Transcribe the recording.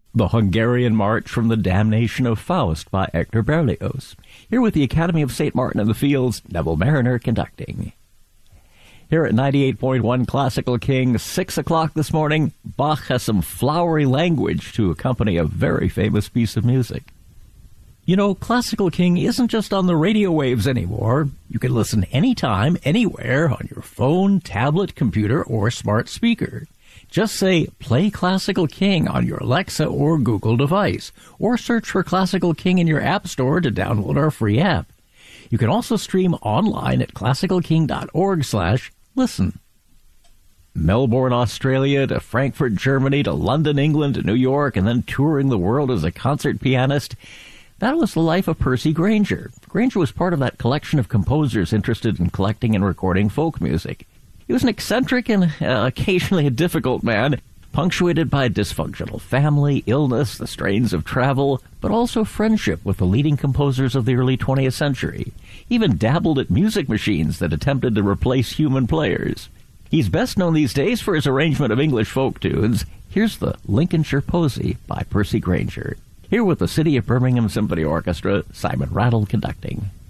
The Hungarian March from the Damnation of Faust by Hector Berlioz. Here with the Academy of St. Martin in the Fields, Neville Mariner conducting. Here at 98.1 Classical King, 6 o'clock this morning, Bach has some flowery language to accompany a very famous piece of music. You know, Classical King isn't just on the radio waves anymore. You can listen anytime, anywhere, on your phone, tablet, computer, or smart speaker. Just say, play Classical King on your Alexa or Google device, or search for Classical King in your App Store to download our free app. You can also stream online at classicalking.org/listen. Melbourne, Australia, to Frankfurt, Germany, to London, England, to New York, and then touring the world as a concert pianist. That was the life of Percy Grainger. Grainger was part of that collection of composers interested in collecting and recording folk music. He was an eccentric and occasionally a difficult man, punctuated by a dysfunctional family, illness, the strains of travel, but also friendship with the leading composers of the early 20th century. He even dabbled at music machines that attempted to replace human players. He's best known these days for his arrangement of English folk tunes. Here's the Lincolnshire Posy by Percy Grainger. Here with the City of Birmingham Symphony Orchestra, Simon Rattle conducting.